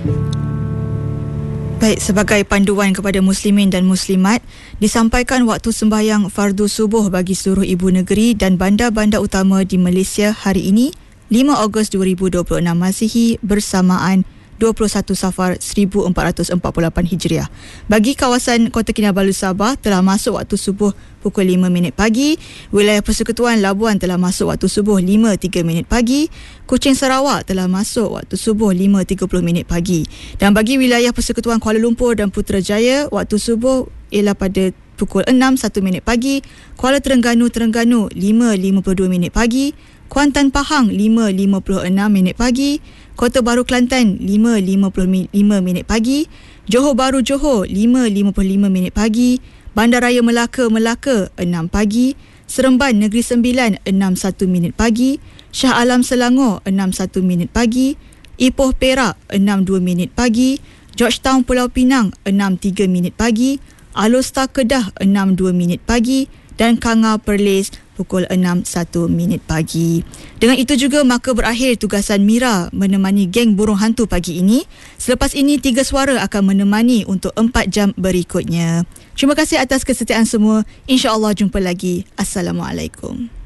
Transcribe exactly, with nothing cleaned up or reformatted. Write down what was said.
Baik, sebagai panduan kepada muslimin dan muslimat, disampaikan waktu sembahyang fardu subuh bagi seluruh ibu negeri dan bandar-bandar utama di Malaysia hari ini, lima Ogos dua ribu dua puluh enam Masihi bersamaan dua puluh satu Safar seribu empat ratus empat puluh lapan Hijriah. Bagi kawasan Kota Kinabalu Sabah telah masuk waktu subuh pukul lima minit pagi, wilayah Persekutuan Labuan telah masuk waktu subuh lima tiga minit pagi, Kuching Sarawak telah masuk waktu subuh lima tiga puluh minit pagi. Dan bagi wilayah Persekutuan Kuala Lumpur dan Putrajaya, waktu subuh ialah pada pukul enam satu minit pagi, Kuala Terengganu Terengganu lima lima puluh dua minit pagi, Kuantan Pahang lima lima puluh enam minit pagi, Kota Baru Kelantan lima lima puluh lima minit pagi, Johor Bahru Johor lima lima puluh lima minit pagi, Bandaraya Melaka Melaka enam pagi, Seremban Negeri Sembilan enam satu minit pagi, Shah Alam Selangor enam satu minit pagi, Ipoh Perak enam dua minit pagi, Georgetown Pulau Pinang enam tiga minit pagi, Alor Star Kedah enam dua minit pagi dan Kanga Perlis pukul enam satu minit pagi. Dengan itu juga maka berakhir tugasan Mira menemani geng burung hantu pagi ini. Selepas ini tiga suara akan menemani untuk empat jam berikutnya. Terima kasih atas kesetiaan semua. InsyaAllah jumpa lagi. Assalamualaikum.